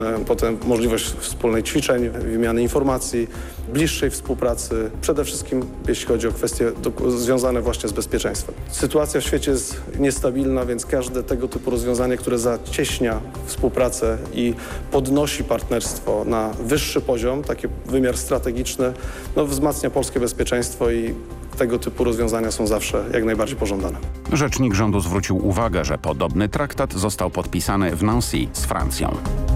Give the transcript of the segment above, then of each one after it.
Potem możliwość wspólnych ćwiczeń, wymiany informacji, bliższej współpracy, przede wszystkim jeśli chodzi o kwestie związane właśnie z bezpieczeństwem. Sytuacja w świecie jest niestabilna, więc każde tego typu rozwiązanie, które zacieśnia współpracę i podnosi partnerstwo na wyższy poziom, taki wymiar strategiczny, wzmacnia polskie bezpieczeństwo i tego typu rozwiązania są zawsze jak najbardziej pożądane. Rzecznik rządu zwrócił uwagę, że podobny traktat został podpisany w Nancy z Francją.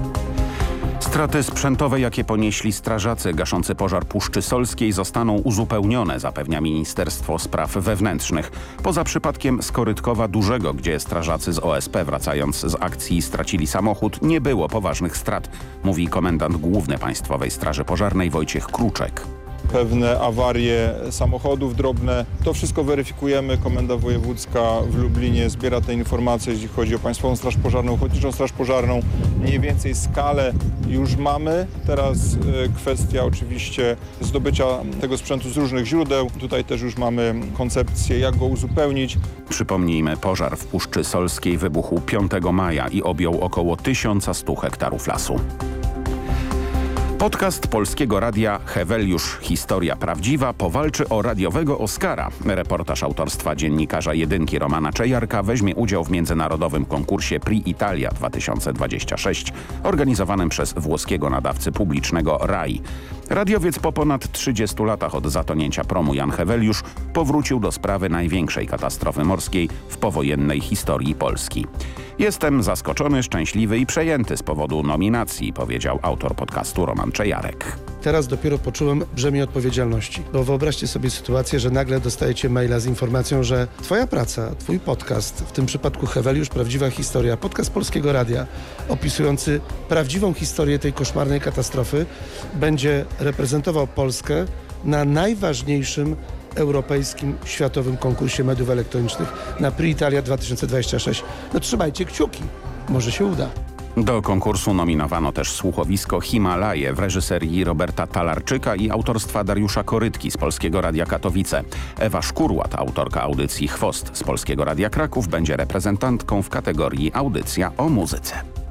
Straty sprzętowe, jakie ponieśli strażacy gaszący pożar Puszczy Solskiej, zostaną uzupełnione, zapewnia Ministerstwo Spraw Wewnętrznych. Poza przypadkiem z Korytkowa Dużego, gdzie strażacy z OSP wracając z akcji stracili samochód, nie było poważnych strat, mówi komendant główny Państwowej Straży Pożarnej Wojciech Kruczek. Pewne awarie samochodów drobne. To wszystko weryfikujemy. Komenda Wojewódzka w Lublinie zbiera te informacje, jeśli chodzi o Państwową Straż Pożarną, Ochotniczą Straż Pożarną. Mniej więcej skalę już mamy. Teraz kwestia oczywiście zdobycia tego sprzętu z różnych źródeł. Tutaj też już mamy koncepcję, jak go uzupełnić. Przypomnijmy, pożar w Puszczy Solskiej wybuchł 5 maja i objął około 1100 hektarów lasu. Podcast Polskiego Radia Heweliusz Historia Prawdziwa powalczy o radiowego Oscara. Reportaż autorstwa dziennikarza Jedynki Romana Czejarka weźmie udział w międzynarodowym konkursie Prix Italia 2026 organizowanym przez włoskiego nadawcę publicznego RAI. Radiowiec po ponad 30 latach od zatonięcia promu Jan Heweliusz powrócił do sprawy największej katastrofy morskiej w powojennej historii Polski. Jestem zaskoczony, szczęśliwy i przejęty z powodu nominacji, powiedział autor podcastu Roman Czejarek. Teraz dopiero poczułem brzemię odpowiedzialności, bo wyobraźcie sobie sytuację, że nagle dostajecie maila z informacją, że twoja praca, twój podcast, w tym przypadku Heweliusz Prawdziwa Historia, podcast Polskiego Radia opisujący prawdziwą historię tej koszmarnej katastrofy, będzie reprezentował Polskę na najważniejszym europejskim, światowym konkursie mediów elektronicznych na Prix Italia 2026. Trzymajcie kciuki, może się uda. Do konkursu nominowano też słuchowisko Himalaje w reżyserii Roberta Talarczyka i autorstwa Dariusza Korytki z Polskiego Radia Katowice. Ewa Szkurłat, autorka audycji Chwost z Polskiego Radia Kraków, będzie reprezentantką w kategorii Audycja o muzyce.